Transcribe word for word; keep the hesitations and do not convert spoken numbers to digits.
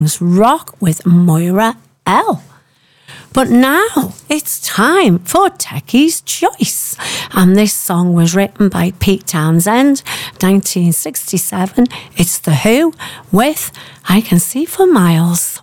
Rock with Moira L. But now it's time for Techie's Choice. And this song was written by Pete Townsend, nineteen sixty-seven. It's The Who with I Can See for Miles.